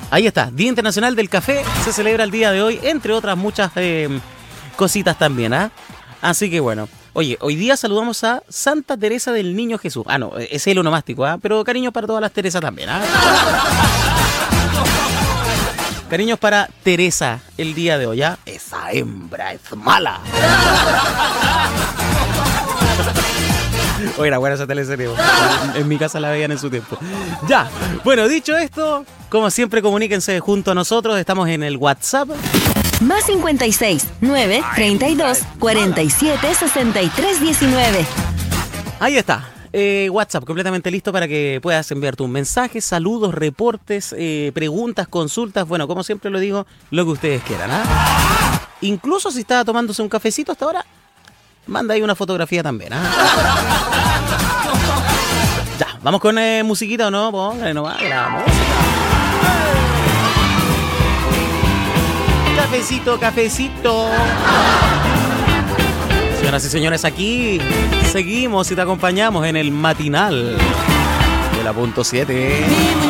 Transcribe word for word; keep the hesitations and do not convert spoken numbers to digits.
Ahí está, Día Internacional del Café, se celebra el día de hoy, entre otras muchas eh, cositas también, ¿ah? ¿eh? Así que bueno, oye, hoy día saludamos a Santa Teresa del Niño Jesús. Ah, no, es el onomástico, ¿ah? ¿eh? Pero cariños para todas las Teresas también, ¿ah? ¿eh? Cariños para Teresa el día de hoy, ¿ah? ¿eh? Esa hembra es mala. Oye, era buena esa teleserie. En, en mi casa la veían en su tiempo. Ya, bueno, dicho esto, como siempre, comuníquense junto a nosotros. Estamos en el WhatsApp. Más cincuenta y seis, nueve, treinta y dos, cuarenta y siete, sesenta y tres, diecinueve. Ahí está. Eh, WhatsApp completamente listo para que puedas enviar tus mensajes, saludos, reportes, eh, preguntas, consultas. Bueno, como siempre lo digo, lo que ustedes quieran, ¿ah? Incluso si estaba tomándose un cafecito hasta ahora, manda ahí una fotografía también, ¿ah? Ya, vamos con eh, musiquita o no, póngale nomás la música. Cafecito, cafecito. Señoras y señores, aquí seguimos y te acompañamos en el matinal de la punto siete.